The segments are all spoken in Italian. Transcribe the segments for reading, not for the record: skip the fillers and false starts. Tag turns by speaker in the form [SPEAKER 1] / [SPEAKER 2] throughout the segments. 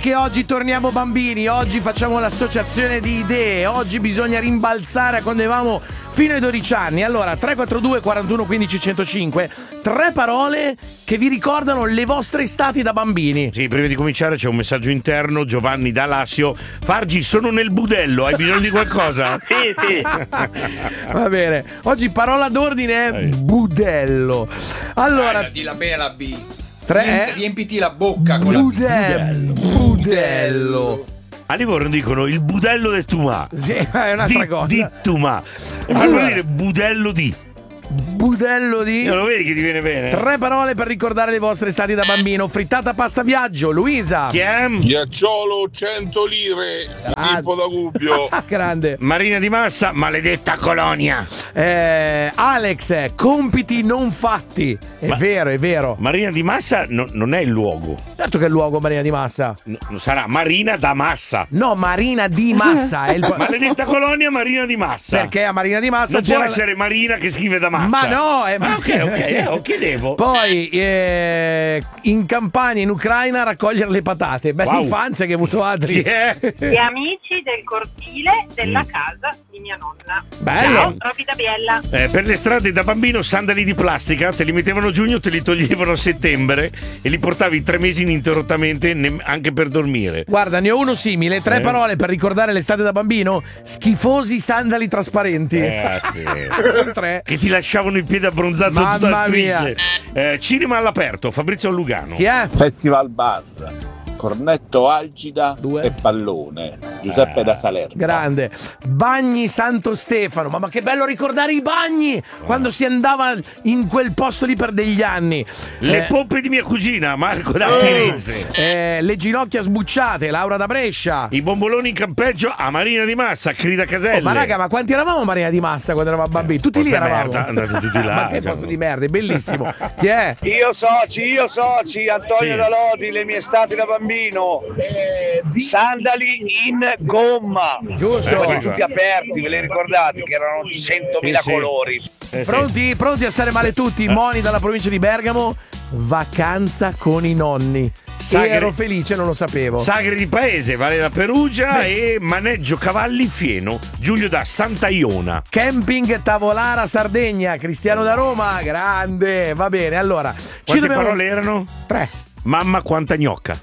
[SPEAKER 1] che oggi torniamo bambini, oggi facciamo l'associazione di idee, oggi bisogna rimbalzare a quando avevamo fino ai 12 anni. Allora, 342 41 15 105, 3 parole che vi ricordano le vostre estati da bambini.
[SPEAKER 2] Sì, prima di cominciare c'è un messaggio interno. Giovanni da Lassio: Fargi, sono nel budello, hai bisogno di qualcosa?
[SPEAKER 3] Sì.
[SPEAKER 1] Va bene, oggi parola d'ordine è budello. Allora,
[SPEAKER 4] dilla bene la B.
[SPEAKER 1] Riempiti
[SPEAKER 4] la bocca con
[SPEAKER 1] budello.
[SPEAKER 2] A Livorno dicono il budello del Tumà.
[SPEAKER 1] Sì, è un'altra cosa.
[SPEAKER 2] Di Tumà. E poi vuol dire budello di.
[SPEAKER 1] Budello di.
[SPEAKER 2] Lo vedi che ti viene bene?
[SPEAKER 1] 3 parole per ricordare le vostre estati da bambino. Frittata, pasta, viaggio. Luisa.
[SPEAKER 5] Ghiacciolo 100 lire. Tipo da Gubbio.
[SPEAKER 1] Grande.
[SPEAKER 2] Marina di Massa, maledetta colonia.
[SPEAKER 1] Alex, compiti non fatti. È vero.
[SPEAKER 2] Marina di Massa non è il luogo.
[SPEAKER 1] Certo che è il luogo, Marina di Massa.
[SPEAKER 2] No, sarà Marina da Massa.
[SPEAKER 1] No, Marina di Massa è il...
[SPEAKER 2] Maledetta colonia Marina di Massa.
[SPEAKER 1] Perché a Marina di Massa
[SPEAKER 2] non può essere Marina che scrive da Massa.
[SPEAKER 1] Ma no,
[SPEAKER 2] ok, chiedevo.
[SPEAKER 1] Poi in Campania, in Ucraina, raccogliere le patate. Bella infanzia che hai avuto, Adri.
[SPEAKER 6] Gli amici del cortile della casa di mia nonna.
[SPEAKER 1] Bello.
[SPEAKER 6] Ciao, proprio da Biella.
[SPEAKER 2] Per le strade da bambino sandali di plastica, te li mettevano a giugno, te li toglievano a settembre e li portavi 3 mesi ininterrottamente anche per dormire.
[SPEAKER 1] Guarda, ne ho uno simile. 3 parole per ricordare l'estate da bambino: schifosi sandali trasparenti.
[SPEAKER 2] Sì.
[SPEAKER 1] 3.
[SPEAKER 2] Che ti lasciavano il piede abbronzato
[SPEAKER 1] Mamma
[SPEAKER 2] tutta
[SPEAKER 1] mia.
[SPEAKER 2] Cinema all'aperto, Fabrizio Lugano.
[SPEAKER 1] Chi è?
[SPEAKER 7] Festival Bar, Cornetto Algida e Pallone, Giuseppe da Salerno.
[SPEAKER 1] Grande. Bagni Santo Stefano. Ma che bello ricordare i bagni quando si andava in quel posto lì per degli anni.
[SPEAKER 2] Le poppe di mia cugina Marco da Firenze.
[SPEAKER 1] Le ginocchia sbucciate, Laura da Brescia.
[SPEAKER 2] I bomboloni in campeggio a Marina di Massa, Crida Caselle.
[SPEAKER 1] Ma raga, ma quanti eravamo a Marina di Massa quando eravamo bambini? Tutti lì eravamo.
[SPEAKER 2] Andate tutti là.
[SPEAKER 1] Ma che posto di merda, è bellissimo. Chi è?
[SPEAKER 8] Io soci, Antonio da Lodi, le mie estati da bambino. Sandali in gomma.
[SPEAKER 1] Giusto.
[SPEAKER 8] Tutti aperti, ve li ricordate che erano 100.000 colori.
[SPEAKER 1] Pronti a stare male tutti? Moni dalla provincia di Bergamo. Vacanza con i nonni. Ero felice, non lo sapevo.
[SPEAKER 2] Sagre di Paese, Valle da Perugia e Maneggio Cavalli Fieno, Giulio da Santa Iona.
[SPEAKER 1] Camping Tavolara Sardegna, Cristiano da Roma, grande. Va bene, allora.
[SPEAKER 2] Quante parole erano?
[SPEAKER 1] 3.
[SPEAKER 2] Mamma quanta gnocca.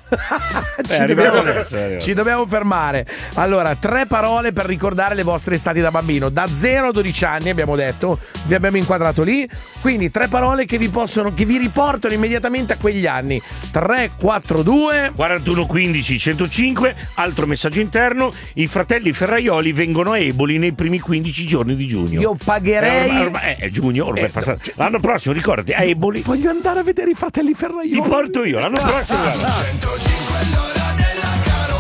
[SPEAKER 1] Ci dobbiamo fermare. Allora, 3 parole per ricordare le vostre estati da bambino. Da 0 a 12 anni abbiamo detto, vi abbiamo inquadrato lì. Quindi 3 parole che vi riportano immediatamente a quegli anni. 3, 4, 2
[SPEAKER 2] 41 15 105. Altro messaggio interno: i fratelli Ferraioli vengono a Eboli nei primi 15 giorni di giugno.
[SPEAKER 1] Io pagherei.
[SPEAKER 2] Ormai è giugno, ormai è passato. L'anno prossimo, ricordati, a Eboli.
[SPEAKER 1] Voglio andare a vedere i fratelli Ferraioli.
[SPEAKER 2] Ti porto io l'anno prossimo.
[SPEAKER 9] 105 l'ora della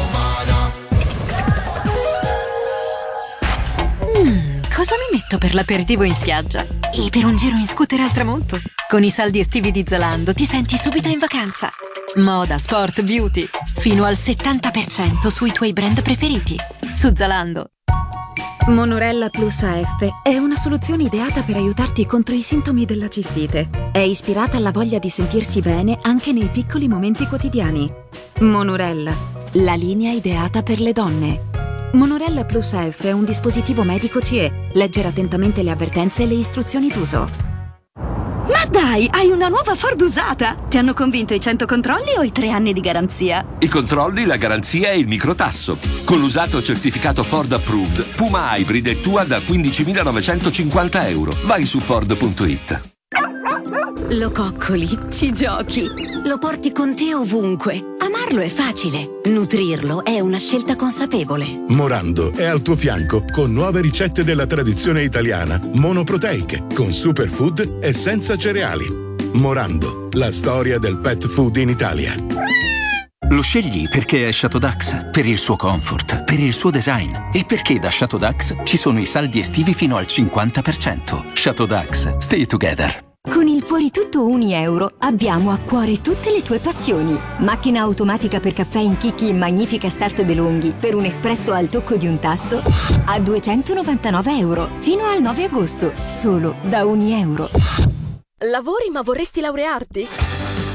[SPEAKER 9] carovana.
[SPEAKER 10] Cosa mi metto per l'aperitivo in spiaggia? E per un giro in scooter al tramonto? Con i saldi estivi di Zalando ti senti subito in vacanza. Moda, sport, beauty. Fino al 70% sui tuoi brand preferiti. Su Zalando.
[SPEAKER 11] Monorella Plus AF è una soluzione ideata per aiutarti contro i sintomi della cistite. È ispirata alla voglia di sentirsi bene anche nei piccoli momenti quotidiani. Monorella, la linea ideata per le donne. Monorella Plus AF è un dispositivo medico CE. Leggere attentamente le avvertenze e le istruzioni d'uso.
[SPEAKER 12] Ma dai, hai una nuova Ford usata! Ti hanno convinto i 100 controlli o i 3 anni di garanzia?
[SPEAKER 13] I controlli, la garanzia e il microtasso. Con l'usato certificato Ford Approved, Puma Hybrid è tua da 15.950 euro. Vai su Ford.it.
[SPEAKER 10] Lo coccoli, ci giochi, lo porti con te ovunque. Amarlo è facile, nutrirlo è una scelta consapevole.
[SPEAKER 14] Morando è al tuo fianco con nuove ricette della tradizione italiana, monoproteiche, con superfood e senza cereali. Morando, la storia del pet food in Italia.
[SPEAKER 15] Lo scegli perché è Chateau Dax, per il suo comfort, per il suo design e perché da Chateau Dax ci sono i saldi estivi fino al 50%. Chateau Dax, stay together.
[SPEAKER 16] Con il Fuori Tutto €1 abbiamo a cuore tutte le tue passioni. Macchina automatica per caffè in chicchi in magnifica start DeLonghi per un espresso al tocco di un tasto a €299 fino al 9 agosto, solo da €1.
[SPEAKER 17] Lavori ma vorresti laurearti?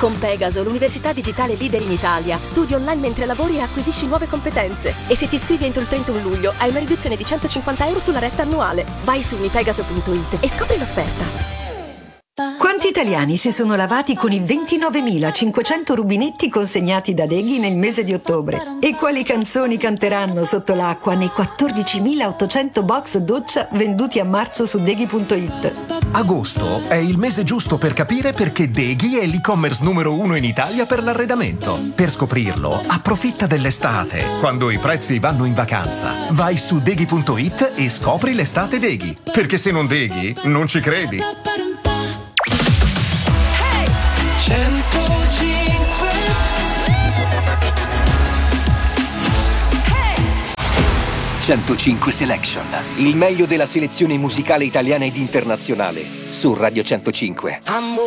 [SPEAKER 3] Con Pegaso, l'università digitale leader in Italia. Studi online mentre lavori e acquisisci nuove competenze. E se ti iscrivi entro il 31 luglio hai una riduzione di €150 sulla retta annuale. Vai su unipegaso.it e scopri l'offerta.
[SPEAKER 4] Quanti italiani si sono lavati con i 29.500 rubinetti consegnati da Deghi nel mese di ottobre? E quali canzoni canteranno sotto l'acqua nei 14.800 box doccia venduti a marzo su Deghi.it?
[SPEAKER 17] Agosto è il mese giusto per capire perché Deghi è l'e-commerce numero 1 in Italia per l'arredamento. Per scoprirlo, approfitta dell'estate, quando i prezzi vanno in vacanza. Vai su Deghi.it e scopri l'estate Deghi. Perché se non Deghi, non ci credi.
[SPEAKER 18] 105 Selection, il meglio della selezione musicale italiana ed internazionale su Radio 105.